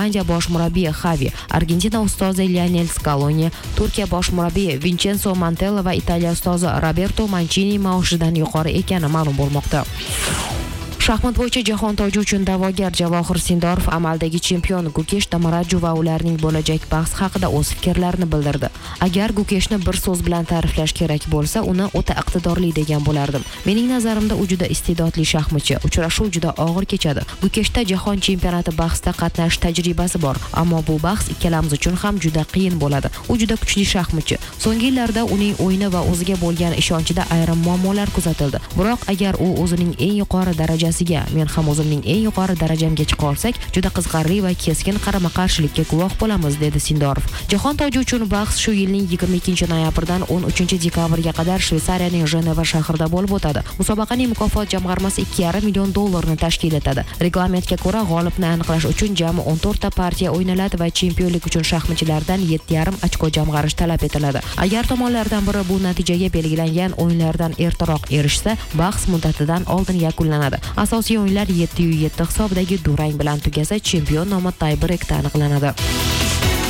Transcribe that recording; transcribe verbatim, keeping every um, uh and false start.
Gollandiya bosh murabbiyi Xavi, Argentina ustozi Lionel Scaloni, Turkiya bosh murabbiyi Vincenzo Montella va Italiya ustozi Roberto Mancini maoshidan yuqori ekani ma'lum bo'lmoqda. Shaxmat bo'yicha jahon toji uchun da'vogar Javohir Sindorov amaldagi chempion Gukesh Damaraju va ularning bo'lajak bahs haqida o'z fikrlarini bildirdi. Agar Gukeshni bir so'z bilan ta'riflash kerak bo'lsa, uni o'ta iqtidorli degan bo'lardim. Mening nazarimda u juda iste'dodli shaxmatchi. Uchrashuv juda og'ir kechadi. Gukeshda jahon chempionati bahsda qatnashish tajribasi bor, ammo bu bahs ikkalamiz uchun ham juda qiyin bo'ladi. U juda kuchli shaxmatchi. So'nggi yillarda uning o'yini va o'ziga bo'lgan ishonchida ayrim muammolar kuzatildi. Biroq agar u o'zining eng yuqori darajasi men ham o'zimning eng yuqori darajamga chiqa olsak, juda qiziqarli va keskin qarama-qarshilikka guvoh bo'lamiz, dedi Sindorov. Jahon toji uchun bahs shu yilning yigirma ikkinchi noyabrdan o'n uchinchi dekabrga qadar Shveysariyaning Jeneva shahrida bo'lib o'tadi. Musobaqaning mukofot jamg'armasi ikki yarim million dollarni tashkil etadi. Reglamentga ko'ra g'olibni aniqlash uchun jami o'n to'rtta partiya o'ynaladi va chempionlik uchun shaxmatchilardan yetti yarim ochko jamg'arish talab etiladi. Agar tomonlardan biri bu natijaga belgilangan o'yinlardan ertaroq erishsa, bahs muddatidan oldin yakunlanadi. Asosiy o'yinlar yetti yetti hisobidagi durang bilan tugasa, chempion nomi tay breykda aniqlanadi.